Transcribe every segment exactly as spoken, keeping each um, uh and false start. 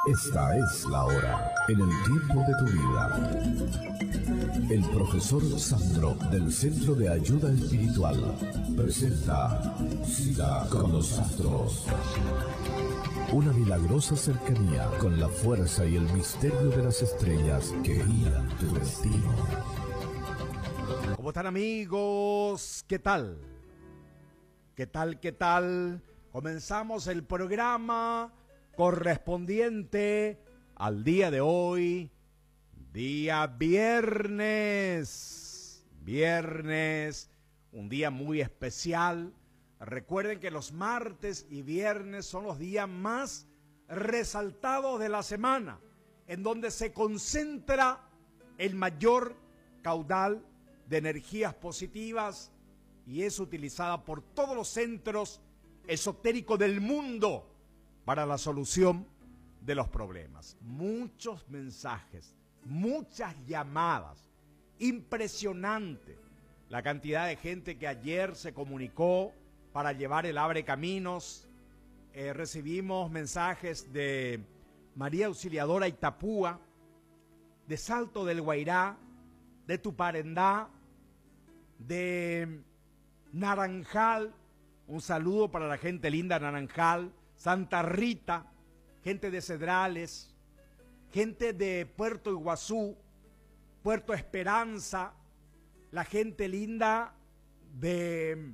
Esta es la hora, en el tiempo de tu vida. El profesor Sandro del Centro de Ayuda Espiritual presenta Cita con los Astros. Una milagrosa cercanía con la fuerza y el misterio de las estrellas que guían tu destino. ¿Cómo están, amigos? ¿Qué tal? ¿Qué tal? ¿Qué tal? Comenzamos el programa correspondiente al día de hoy, día viernes. Viernes, un día muy especial. Recuerden que los martes y viernes son los días más resaltados de la semana, en donde se concentra el mayor caudal de energías positivas y es utilizada por todos los centros esotéricos del mundo para la solución de los problemas. Muchos mensajes, muchas llamadas, impresionante la cantidad de gente que ayer se comunicó para llevar el Abre Caminos. Eh, recibimos mensajes de María Auxiliadora Itapúa, de Salto del Guairá, de Tuparendá, de Naranjal. Un saludo para la gente linda de Naranjal, Santa Rita, gente de Cedrales, gente de Puerto Iguazú, Puerto Esperanza, la gente linda de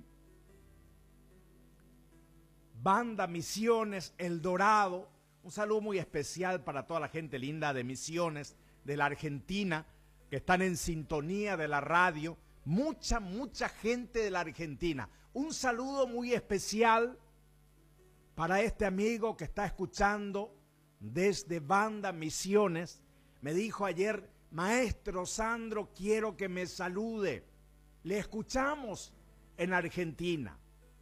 Banda Misiones, El Dorado. Un saludo muy especial para toda la gente linda de Misiones, de la Argentina, que están en sintonía de la radio. Mucha, mucha gente de la Argentina. Un saludo muy especial para este amigo que está escuchando desde Banda Misiones. Me dijo ayer: maestro Sandro, quiero que me salude. Le escuchamos en Argentina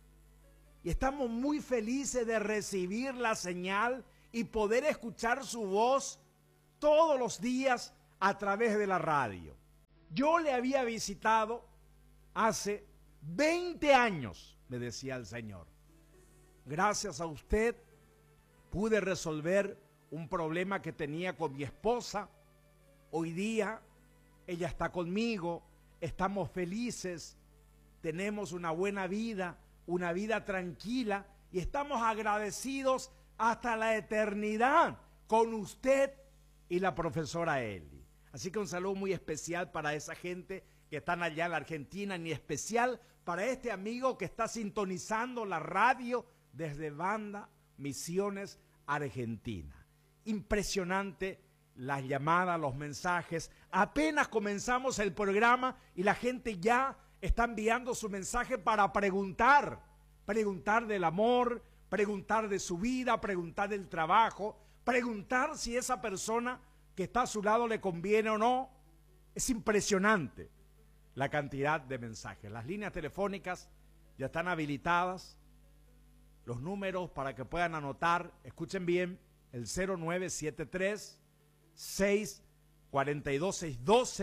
y estamos muy felices de recibir la señal y poder escuchar su voz todos los días a través de la radio. Yo le había visitado hace veinte años, me decía el Señor. Gracias a usted pude resolver un problema que tenía con mi esposa. Hoy día ella está conmigo, estamos felices, tenemos una buena vida, una vida tranquila y estamos agradecidos hasta la eternidad con usted y la profesora Eli. Así que un saludo muy especial para esa gente que están allá en la Argentina, y especial para este amigo que está sintonizando la radio desde Banda Misiones, Argentina. Impresionante las llamadas, los mensajes. Apenas comenzamos el programa y la gente ya está enviando su mensaje para preguntar, preguntar del amor, preguntar de su vida, preguntar del trabajo, preguntar si esa persona que está a su lado le conviene o no. Es impresionante la cantidad de mensajes. Las líneas telefónicas ya están habilitadas. Los números para que puedan anotar, escuchen bien, el cero nueve siete tres, seis cuatro dos, seis uno dos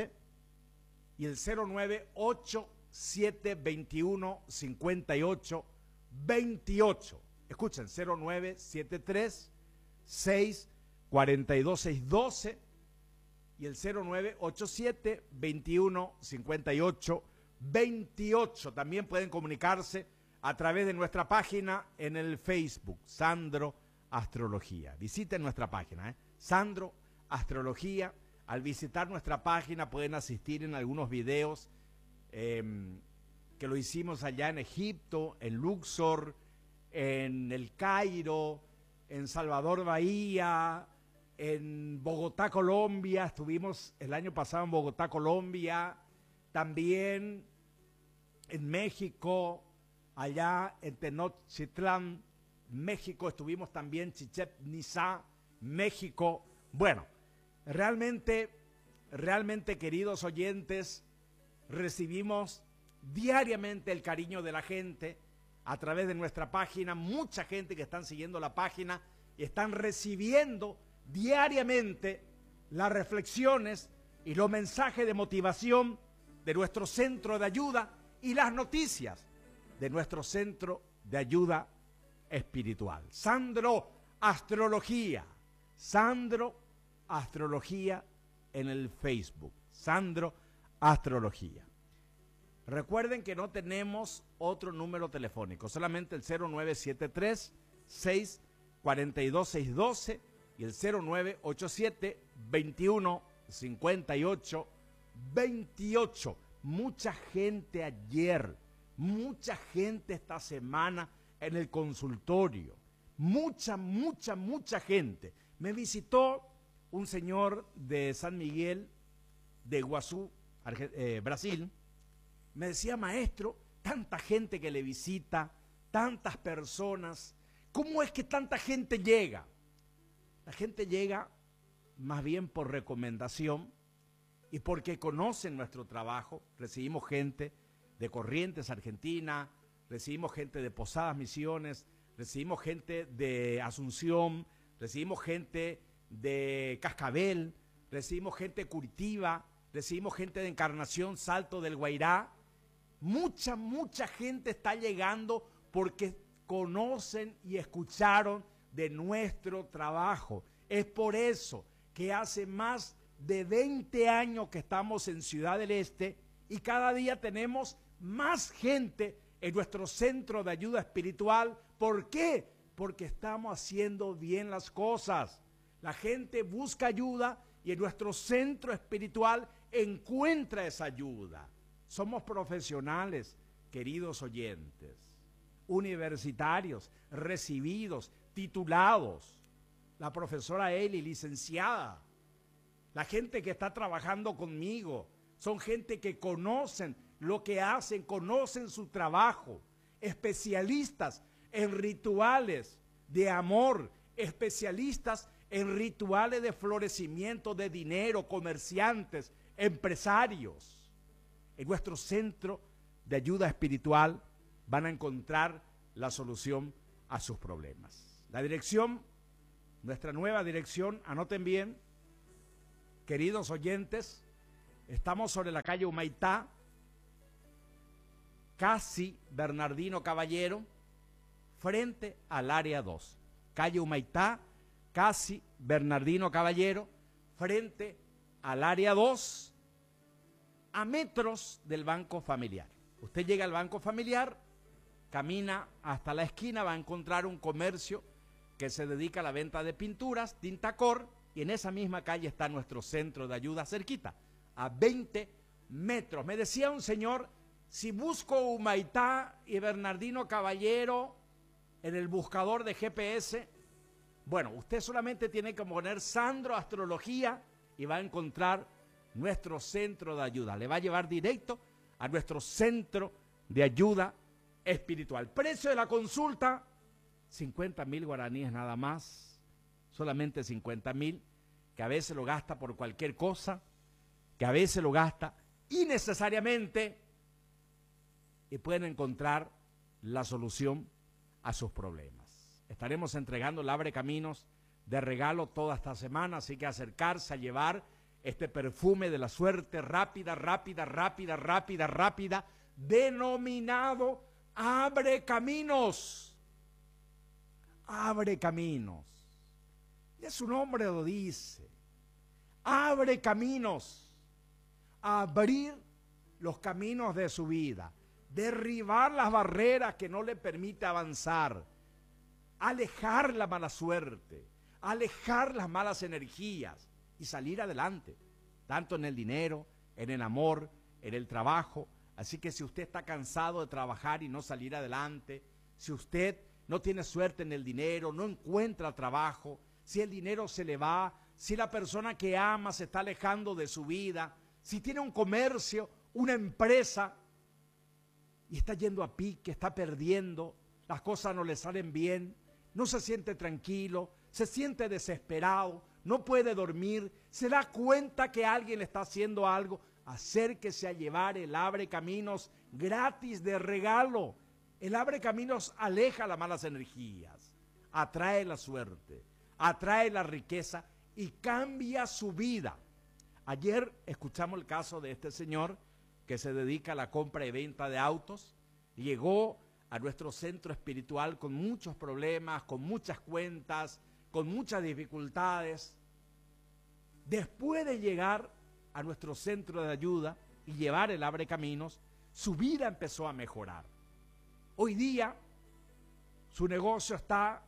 y el cero nueve ocho siete dos uno, cinco ocho dos ocho. Escuchen, cero nueve siete tres, seis cuatro dos, seis uno dos y el cero nueve ocho siete dos uno, cinco ocho dos ocho. También pueden comunicarse a través de nuestra página en el Facebook, Sandro Astrología. Visiten nuestra página, ¿eh? Sandro Astrología. Al visitar nuestra página pueden asistir en algunos videos eh, que lo hicimos allá en Egipto, en Luxor, en El Cairo, en Salvador Bahía, en Bogotá, Colombia. Estuvimos el año pasado en Bogotá, Colombia, también en México, allá en Tenochtitlán, México. Estuvimos también en Chichén Itzá, México. Bueno, realmente, realmente, queridos oyentes, recibimos diariamente el cariño de la gente a través de nuestra página. Mucha gente que están siguiendo la página y están recibiendo diariamente las reflexiones y los mensajes de motivación de nuestro centro de ayuda y las noticias de nuestro centro de ayuda espiritual. Sandro Astrología, Sandro Astrología en el Facebook. Sandro Astrología. Recuerden que no tenemos otro número telefónico, solamente el cero nueve siete tres, seis cuatro dos, seis uno dos y el cero nueve ocho siete, veintiuno, cincuenta y ocho, veintiocho. Mucha gente ayer, mucha gente esta semana en el consultorio, mucha, mucha, mucha gente. Me visitó un señor de San Miguel de Iguazú, eh, Brasil. Me decía, maestro, tanta gente que le visita, tantas personas, ¿cómo es que tanta gente llega? La gente llega más bien por recomendación y porque conocen nuestro trabajo. Recibimos gente de Corrientes, Argentina, recibimos gente de Posadas Misiones, recibimos gente de Asunción, recibimos gente de Cascabel, recibimos gente de Curitiba, recibimos gente de Encarnación, Salto del Guairá. Mucha, mucha gente está llegando porque conocen y escucharon de nuestro trabajo. Es por eso que hace más de veinte años que estamos en Ciudad del Este y cada día tenemos más gente en nuestro centro de ayuda espiritual. ¿Por qué? Porque estamos haciendo bien las cosas. La gente busca ayuda y en nuestro centro espiritual encuentra esa ayuda. Somos profesionales, queridos oyentes, universitarios, recibidos, titulados. La profesora Eli, licenciada. La gente que está trabajando conmigo son gente que conocen lo que hacen, conocen su trabajo. Especialistas en rituales de amor, especialistas en rituales de florecimiento de dinero, comerciantes, empresarios. En nuestro centro de ayuda espiritual van a encontrar la solución a sus problemas. La dirección, nuestra nueva dirección, anoten bien, queridos oyentes, estamos sobre la calle Humaitá, casi Bernardino Caballero, frente al área dos. Calle Humaitá, casi Bernardino Caballero, frente al área dos, a metros del Banco Familiar. Usted llega al Banco Familiar, camina hasta la esquina, va a encontrar un comercio que se dedica a la venta de pinturas, Tintacor, y en esa misma calle está nuestro centro de ayuda cerquita, a veinte metros. Me decía un señor, si busco Humaitá y Bernardino Caballero en el buscador de G P S, bueno, usted solamente tiene que poner Sandro Astrología y va a encontrar nuestro centro de ayuda. Le va a llevar directo a nuestro centro de ayuda espiritual. Precio de la consulta, cincuenta mil guaraníes nada más, solamente cincuenta mil, que a veces lo gasta por cualquier cosa, que a veces lo gasta innecesariamente y pueden encontrar la solución a sus problemas. Estaremos entregando el Abre Caminos de regalo toda esta semana, así que acercarse a llevar este perfume de la suerte rápida, rápida, rápida, rápida, rápida, denominado Abre Caminos. Abre Caminos. Ya su nombre lo dice. Abre caminos. Abrir los caminos de su vida. Derribar las barreras que no le permiten avanzar. Alejar la mala suerte. Alejar las malas energías. Y salir adelante, tanto en el dinero, en el amor, en el trabajo. Así que si usted está cansado de trabajar y no salir adelante, si usted no tiene suerte en el dinero, no encuentra trabajo, si el dinero se le va, si la persona que ama se está alejando de su vida, si tiene un comercio, una empresa y está yendo a pique, está perdiendo, las cosas no le salen bien, no se siente tranquilo, se siente desesperado, no puede dormir, se da cuenta que alguien le está haciendo algo, acérquese a llevar el Abre Caminos gratis de regalo. El Abre Caminos aleja las malas energías, atrae la suerte, atrae la riqueza y cambia su vida. Ayer escuchamos el caso de este señor que se dedica a la compra y venta de autos. Llegó a nuestro centro espiritual con muchos problemas, con muchas cuentas, con muchas dificultades, después de llegar a nuestro centro de ayuda y llevar el Abre Caminos, su vida empezó a mejorar. Hoy día, su negocio está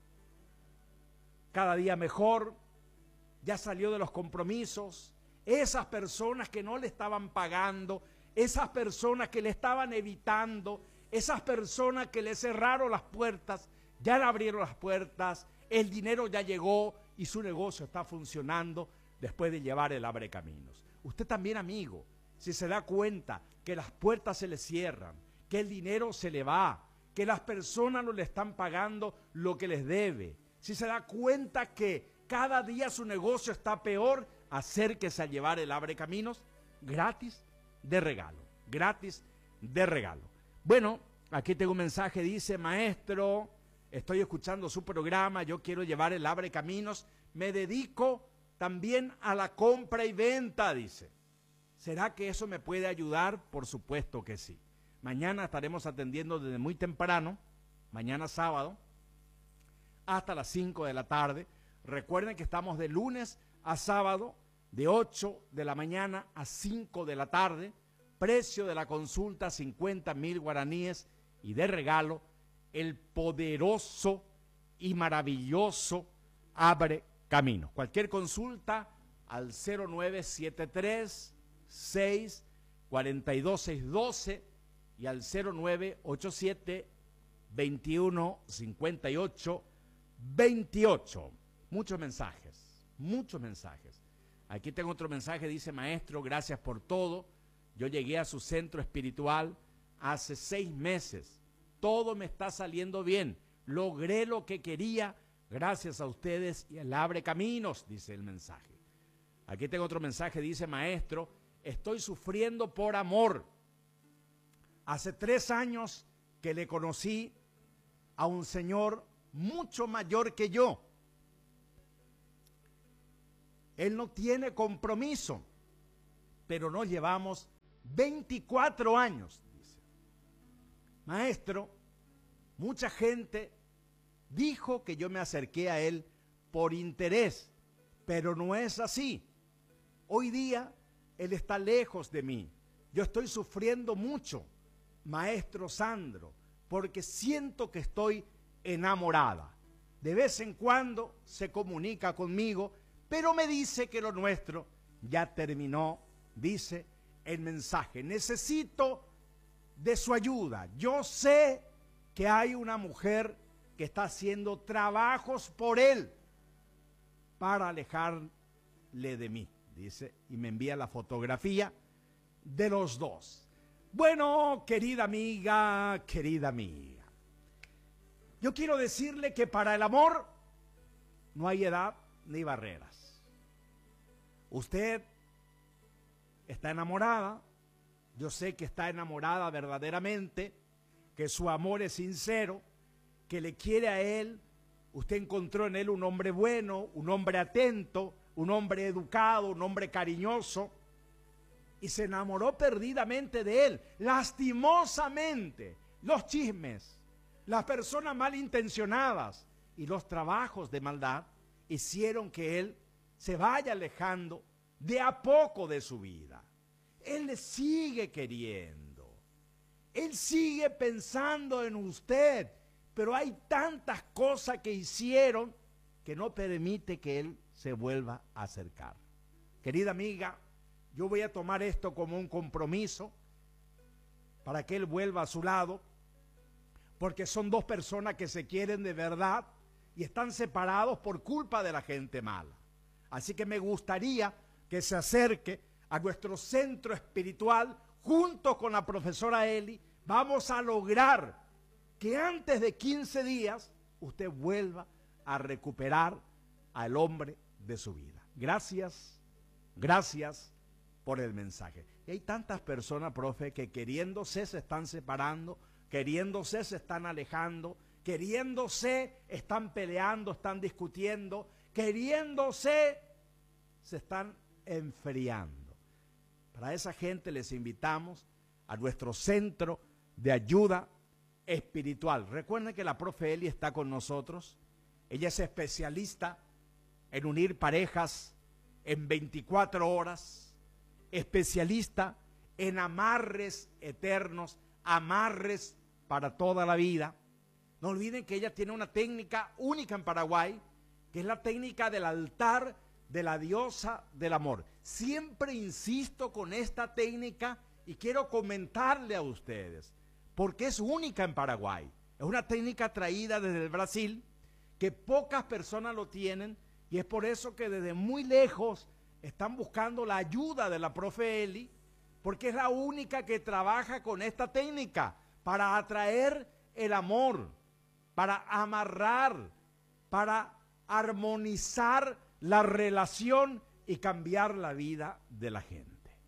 cada día mejor, ya salió de los compromisos. Esas personas que no le estaban pagando, esas personas que le estaban evitando, esas personas que le cerraron las puertas, ya le abrieron las puertas, el dinero ya llegó y su negocio está funcionando después de llevar el Abre Caminos. Usted también, amigo, si se da cuenta que las puertas se le cierran, que el dinero se le va, que las personas no le están pagando lo que les debe, si se da cuenta que cada día su negocio está peor, acérquese a llevar el Abre Caminos gratis de regalo, gratis de regalo. Bueno, aquí tengo un mensaje, dice: maestro, estoy escuchando su programa, yo quiero llevar el Abre Caminos, me dedico también a la compra y venta, dice. ¿Será que eso me puede ayudar? Por supuesto que sí. Mañana estaremos atendiendo desde muy temprano, mañana sábado, hasta las cinco de la tarde. Recuerden que estamos de lunes a sábado, de ocho de la mañana a cinco de la tarde. Precio de la consulta cincuenta mil guaraníes y de regalo el poderoso y maravilloso Abre Caminos. Cualquier consulta al cero nueve siete tres, seis, cuatro dos, seis uno dos y al cero nueve ocho siete, veintiuno, cincuenta y ocho, veintiocho. Muchos mensajes, muchos mensajes. Aquí tengo otro mensaje, dice: maestro, gracias por todo. Yo llegué a su centro espiritual hace seis meses. Todo me está saliendo bien. Logré lo que quería gracias a ustedes y el Abre Caminos, dice el mensaje. Aquí tengo otro mensaje, dice: maestro, estoy sufriendo por amor. Hace tres años que le conocí a un señor mucho mayor que yo. Él no tiene compromiso, pero nos llevamos veinticuatro años, dice. Maestro, mucha gente dijo que yo me acerqué a él por interés, pero no es así. Hoy día él está lejos de mí. Yo estoy sufriendo mucho, maestro Sandro, porque siento que estoy enamorada. De vez en cuando se comunica conmigo, pero me dice que lo nuestro ya terminó, dice el mensaje. Necesito de su ayuda. Yo sé que hay una mujer que está haciendo trabajos por él para alejarle de mí, dice, y me envía la fotografía de los dos. Bueno, querida amiga, querida amiga, yo quiero decirle que para el amor no hay edad ni barreras. Usted está enamorada, yo sé que está enamorada verdaderamente, que su amor es sincero, que le quiere a él. Usted encontró en él un hombre bueno, un hombre atento, un hombre educado, un hombre cariñoso, y se enamoró perdidamente de él. Lastimosamente, los chismes, las personas malintencionadas y los trabajos de maldad hicieron que él se vaya alejando de a poco de su vida. Él le sigue queriendo, él sigue pensando en usted, pero hay tantas cosas que hicieron que no permite que él se vuelva a acercar. Querida amiga, yo voy a tomar esto como un compromiso para que él vuelva a su lado, porque son dos personas que se quieren de verdad y están separados por culpa de la gente mala. Así que me gustaría que se acerque a nuestro centro espiritual junto con la profesora Eli. Vamos a lograr que antes de quince días usted vuelva a recuperar al hombre de su vida. Gracias, gracias por el mensaje. Y hay tantas personas, profe, que queriéndose se están separando, queriéndose se están alejando, queriéndose están peleando, están discutiendo, queriéndose se están enfriando. Para esa gente les invitamos a nuestro centro de ayuda espiritual. Recuerden que la profe Eli está con nosotros Ella es especialista en unir parejas en veinticuatro horas, especialista en amarres eternos, amarres para toda la vida. No olviden que ella tiene una técnica única en Paraguay, que es la técnica del altar de la diosa del amor. Siempre insisto con esta técnica y quiero comentarle a ustedes, porque es única en Paraguay. Es una técnica traída desde el Brasil, que pocas personas lo tienen, y es por eso que desde muy lejos están buscando la ayuda de la profe Eli, porque es la única que trabaja con esta técnica para atraer el amor, para amarrar, para armonizar la relación y cambiar la vida de la gente.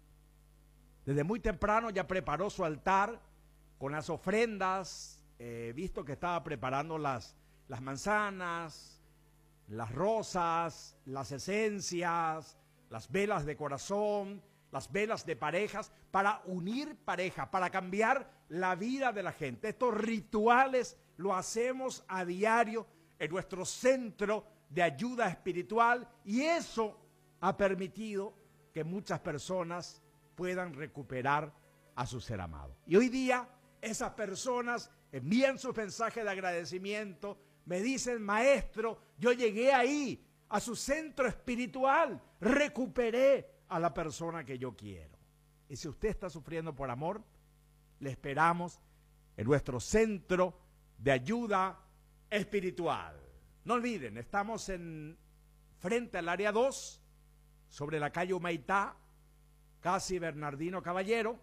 Desde muy temprano ya preparó su altar con las ofrendas, he eh, visto que estaba preparando las, las manzanas, las rosas, las esencias, las velas de corazón, las velas de parejas, para unir pareja, para cambiar la vida de la gente. Estos rituales lo hacemos a diario en nuestro centro de ayuda espiritual, y eso ha permitido que muchas personas puedan recuperar a su ser amado. Y hoy día esas personas envían sus mensajes de agradecimiento, me dicen: maestro, yo llegué ahí, a su centro espiritual, recuperé a la persona que yo quiero. Y si usted está sufriendo por amor, le esperamos en nuestro centro de ayuda espiritual. No olviden, estamos en frente al área dos, sobre la calle Humaitá, casi Bernardino Caballero,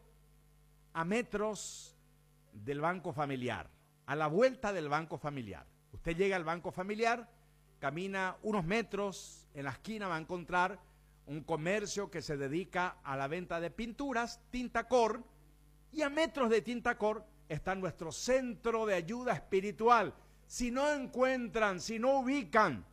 a metros del Banco Familiar, a la vuelta del Banco Familiar. Usted llega al Banco Familiar, camina unos metros, en la esquina va a encontrar un comercio que se dedica a la venta de pinturas, Tintacor, y a metros de Tintacor está nuestro centro de ayuda espiritual. Si no encuentran, si no ubican,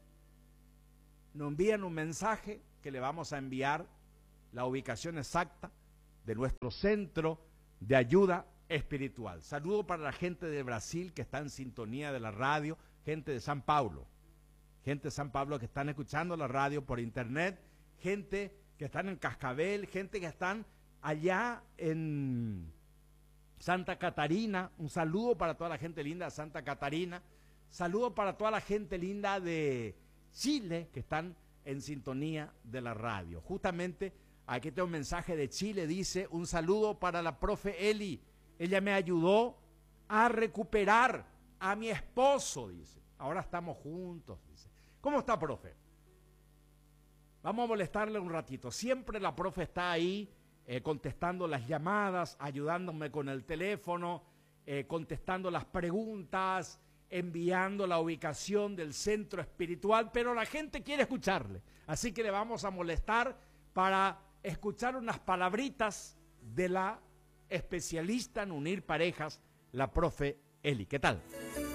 nos envían un mensaje que le vamos a enviar la ubicación exacta de nuestro centro de ayuda espiritual. Saludo para la gente de Brasil que está en sintonía de la radio, gente de San Paulo, gente de San Pablo que están escuchando la radio por internet, gente que están en Cascabel, gente que están allá en Santa Catarina. Un saludo para toda la gente linda de Santa Catarina, saludo para toda la gente linda de Chile que están en sintonía de la radio. Justamente aquí tengo un mensaje de Chile, dice: un saludo para la profe Eli, ella me ayudó a recuperar a mi esposo, dice, ahora estamos juntos, dice. ¿Cómo está, profe? Vamos a molestarle un ratito. Siempre la profe está ahí eh, contestando las llamadas, ayudándome con el teléfono, eh, contestando las preguntas, enviando la ubicación del centro espiritual, pero la gente quiere escucharle. Así que le vamos a molestar para escuchar unas palabritas de la especialista en unir parejas, la profe Eli. ¿Qué tal?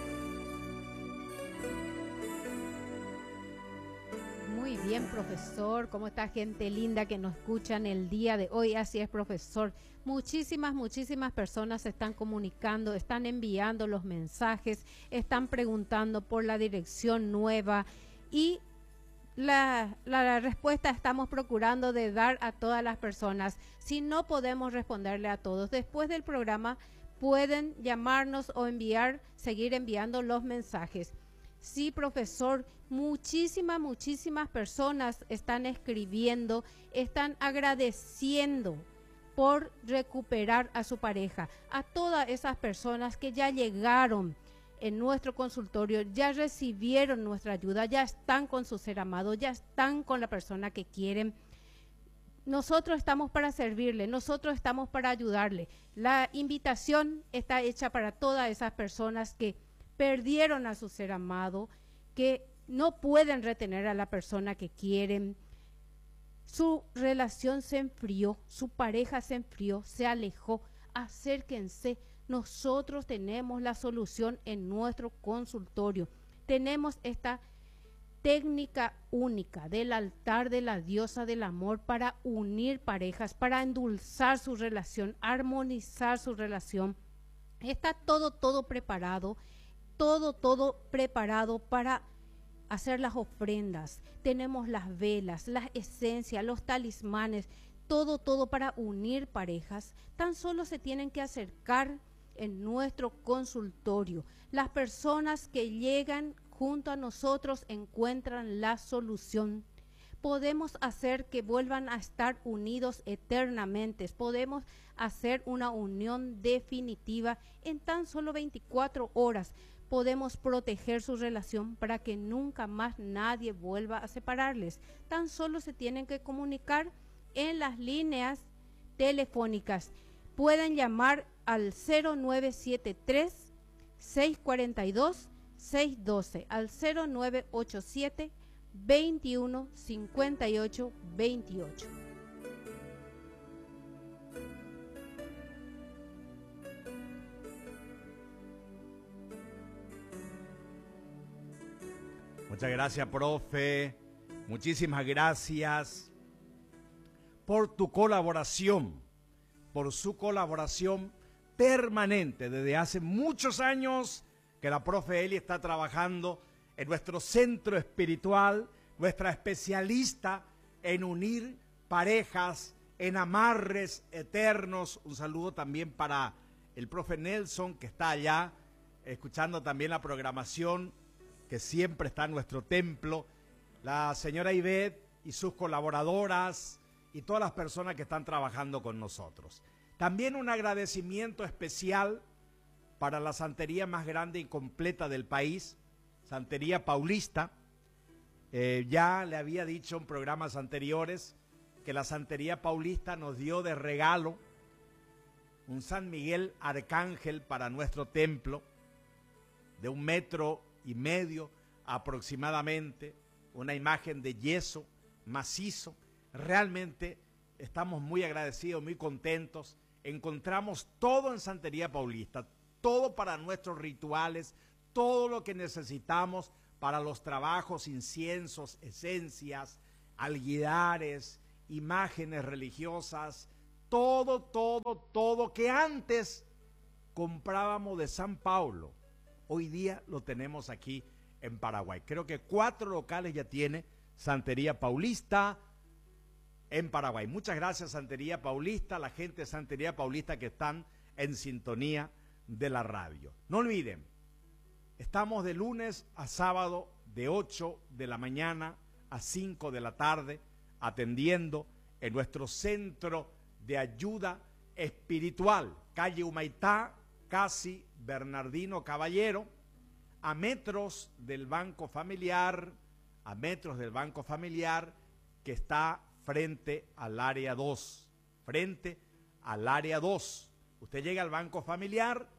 Muy bien, profesor. ¿Cómo está, gente linda que nos escuchan el día de hoy? Así es, profesor. Muchísimas, muchísimas personas se están comunicando, están enviando los mensajes, están preguntando por la dirección nueva y la, la, la respuesta estamos procurando de dar a todas las personas. Si no podemos responderle a todos, después del programa pueden llamarnos o enviar, seguir enviando los mensajes. Sí, profesor, muchísimas, muchísimas personas están escribiendo, están agradeciendo por recuperar a su pareja. A todas esas personas que ya llegaron en nuestro consultorio, ya recibieron nuestra ayuda, ya están con su ser amado, ya están con la persona que quieren. Nosotros estamos para servirle, nosotros estamos para ayudarle. La invitación está hecha para todas esas personas que perdieron a su ser amado, que no pueden retener a la persona que quieren. Su relación se enfrió, su pareja se enfrió, se alejó. Acérquense, nosotros tenemos la solución en nuestro consultorio. Tenemos esta técnica única del altar de la diosa del amor para unir parejas, para endulzar su relación, armonizar su relación. Está todo, todo preparado. Todo, todo preparado para hacer las ofrendas, tenemos las velas, las esencias, los talismanes, todo, todo para unir parejas. Tan solo se tienen que acercar en nuestro consultorio. Las personas que llegan junto a nosotros encuentran la solución. Podemos hacer que vuelvan a estar unidos eternamente. Podemos hacer una unión definitiva en tan solo veinticuatro horas. Podemos proteger su relación para que nunca más nadie vuelva a separarles. Tan solo se tienen que comunicar en las líneas telefónicas. Pueden llamar al cero nueve siete tres, seis cuatro dos, seis uno dos, al cero nueve ocho siete, veintiuno, cincuenta y ocho, veintiocho. Muchas gracias, profe. Muchísimas gracias por tu colaboración, por su colaboración permanente. Desde hace muchos años que la profe Eli está trabajando en nuestro centro espiritual, nuestra especialista en unir parejas, en amarres eternos. Un saludo también para el profe Nelson, que está allá, escuchando también la programación, que siempre está en nuestro templo, la señora Ivette y sus colaboradoras y todas las personas que están trabajando con nosotros. También un agradecimiento especial para la santería más grande y completa del país, Santería Paulista. Eh, ya le había dicho en programas anteriores que la Santería Paulista nos dio de regalo un San Miguel Arcángel para nuestro templo, de un metro y medio aproximadamente, una imagen de yeso macizo. Realmente estamos muy agradecidos, muy contentos. Encontramos todo en Santería Paulista, todo para nuestros rituales, todo lo que necesitamos para los trabajos, inciensos, esencias, alguidares, imágenes religiosas, todo, todo, todo que antes comprábamos de San Paulo. Hoy día lo tenemos aquí en Paraguay. Creo que cuatro locales ya tiene Santería Paulista en Paraguay. Muchas gracias, Santería Paulista, la gente de Santería Paulista que están en sintonía de la radio. No olviden, estamos de lunes a sábado de ocho de la mañana a cinco de la tarde atendiendo en nuestro centro de ayuda espiritual, calle Humaitá, casi Bernardino Caballero, a metros del Banco Familiar, a metros del Banco Familiar que está frente al área dos, frente al área dos. Usted llega al Banco Familiar,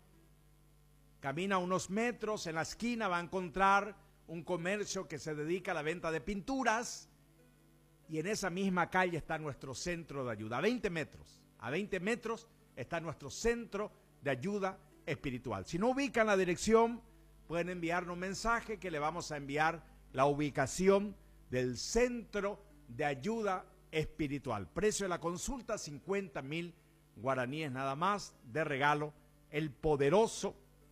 camina unos metros, en la esquina va a encontrar un comercio que se dedica a la venta de pinturas y en esa misma calle está nuestro centro de ayuda, a veinte metros, a veinte metros está nuestro centro de ayuda espiritual. Si no ubican la dirección, pueden enviarnos un mensaje que le vamos a enviar la ubicación del centro de ayuda espiritual. Precio de la consulta, cincuenta mil guaraníes nada más, de regalo. El poderoso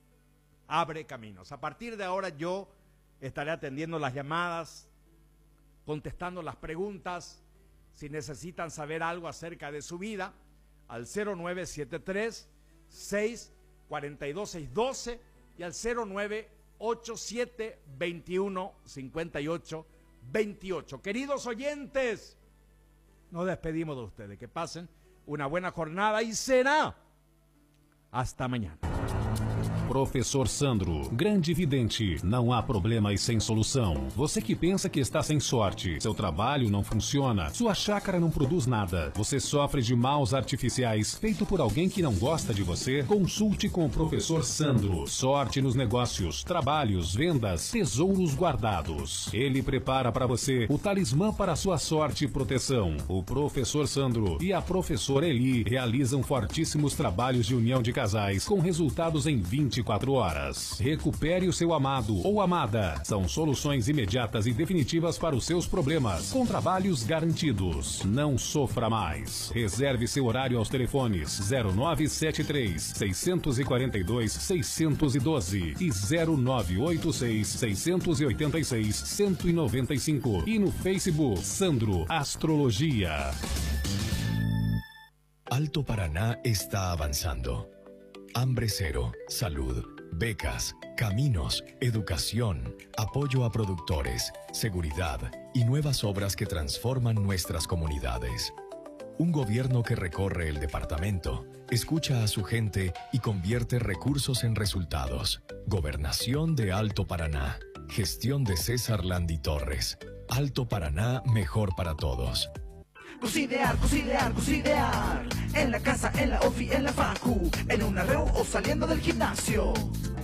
abre caminos. A partir de ahora yo estaré atendiendo las llamadas, contestando las preguntas. Si necesitan saber algo acerca de su vida, al cero nueve siete tres, seis cuatro dos, seis uno dos y al cero nueve ocho siete, veintiuno, cincuenta y ocho, veintiocho. Queridos oyentes, nos despedimos de ustedes. Que pasen una buena jornada y será hasta mañana. Professor Sandro, grande vidente, não há problemas sem solução. Você que pensa que está sem sorte, seu trabalho não funciona, sua chácara não produz nada, você sofre de maus artificiais feito por alguém que não gosta de você, consulte com o Professor Sandro. Sorte nos negócios, trabalhos, vendas, tesouros guardados. Ele prepara para você o talismã para a sua sorte e proteção. O Professor Sandro e a Professora Eli realizam fortíssimos trabalhos de união de casais com resultados em vinte vinte e quatro horas. Recupere o seu amado ou amada. São soluções imediatas e definitivas para os seus problemas, com trabalhos garantidos. Não sofra mais. Reserve seu horário aos telefones zero nove sete três, seis quatro dois, seis um dois e zero nove oito seis, seis oito seis, um nove cinco e no Facebook Sandro Astrologia. Alto Paraná está avanzando. Hambre cero, salud, becas, caminos, educación, apoyo a productores, seguridad y nuevas obras que transforman nuestras comunidades. Un gobierno que recorre el departamento, escucha a su gente y convierte recursos en resultados. Gobernación de Alto Paraná. Gestión de César Landi Torres. Alto Paraná, mejor para todos. Cocidear, cocidear, cocidear. En la casa, en la ofi, en la facu, en una reu o saliendo del gimnasio.